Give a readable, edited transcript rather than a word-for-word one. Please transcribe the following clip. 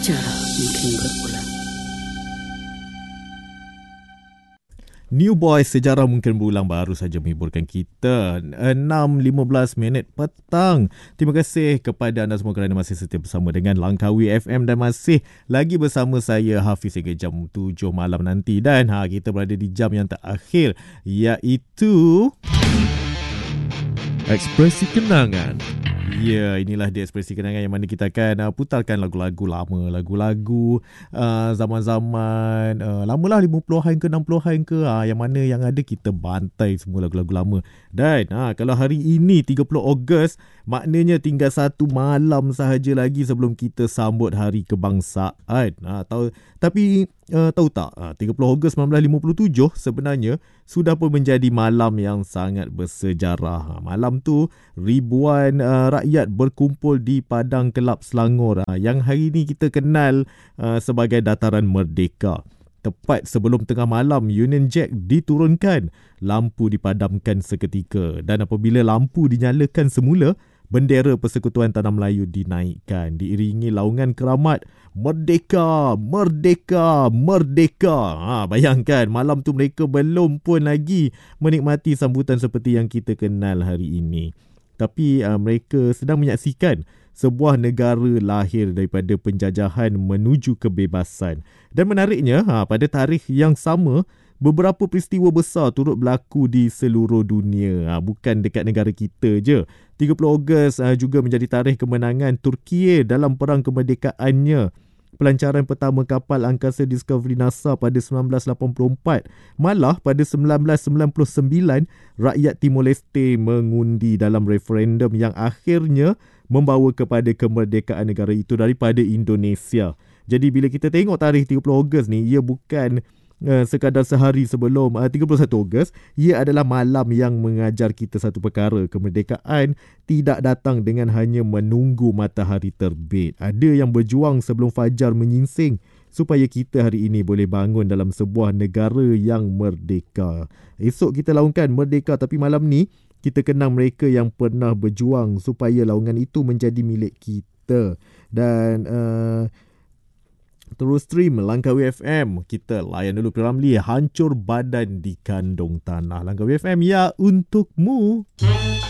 sejarah mungkin berulang. New Boys, sejarah mungkin berulang, baru saja menghiburkan kita 6.15 petang. Terima kasih kepada anda semua kerana masih setia bersama dengan Langkawi FM dan masih lagi bersama saya Hafiz hingga jam 7 malam nanti. Dan kita berada di jam yang terakhir, iaitu Ekspresi Kenangan. Ya, inilah dia Ekspresi Kenangan yang mana kita akan putarkan lagu-lagu lama, lagu-lagu zaman-zaman lamalah 50-an ke 60-an ke, yang mana yang ada kita bantai semua lagu-lagu lama. Dan kalau hari ini 30 Ogos, maknanya tinggal satu malam sahaja lagi sebelum kita sambut Hari Kebangsaan. Tapi tahu tak, 30 Ogos 1957 sebenarnya sudah pun menjadi malam yang sangat bersejarah. Malam tu ribuan rakyat berkumpul di Padang Kelab Selangor, yang hari ini kita kenal sebagai Dataran Merdeka. Tepat sebelum tengah malam, Union Jack diturunkan, lampu dipadamkan seketika, dan apabila lampu dinyalakan semula, bendera Persekutuan Tanah Melayu dinaikkan diiringi laungan keramat Merdeka, Merdeka, Merdeka. Bayangkan malam tu mereka belum pun lagi menikmati sambutan seperti yang kita kenal hari ini. Tapi mereka sedang menyaksikan sebuah negara lahir daripada penjajahan menuju kebebasan. Dan menariknya, pada tarikh yang sama, beberapa peristiwa besar turut berlaku di seluruh dunia. Bukan dekat negara kita je. 30 Ogos juga menjadi tarikh kemenangan Turkiye dalam perang kemerdekaannya. Pelancaran pertama kapal angkasa Discovery NASA pada 1984. Malah pada 1999, rakyat Timor Leste mengundi dalam referendum yang akhirnya membawa kepada kemerdekaan negara itu daripada Indonesia. Jadi bila kita tengok tarikh 30 Ogos ni, ia bukan sekadar sehari sebelum 31 Ogos, ia adalah malam yang mengajar kita satu perkara. Kemerdekaan tidak datang dengan hanya menunggu matahari terbit. Ada yang berjuang sebelum fajar menyingsing supaya kita hari ini boleh bangun dalam sebuah negara yang merdeka. Esok kita laungkan merdeka, tapi malam ni kita kenang mereka yang pernah berjuang supaya laungan itu menjadi milik kita. Dan terus stream Langkawi FM. Kita layan dulu P.Ramlee, Hancur Badan di Kandung Tanah. Langkawi FM, ya untukmu.